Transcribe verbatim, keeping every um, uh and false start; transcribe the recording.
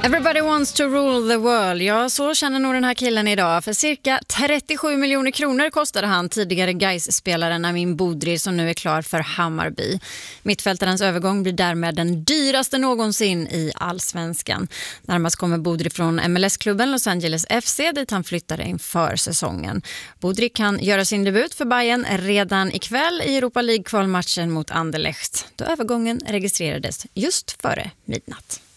Everybody wants to rule the world. Ja, så känner nog den här killen idag. För cirka trettiosju miljoner kronor kostade han tidigare Gais-spelaren Amin Bodri som nu är klar för Hammarby. Mittfältarens övergång blir därmed den dyraste någonsin i allsvenskan. Närmast kommer Bodri från M L S-klubben Los Angeles F C dit han flyttade inför säsongen. Bodri kan göra sin debut för Bayern redan ikväll i Europa League-kvalmatchen mot Anderlecht, då övergången registrerades just före midnatt.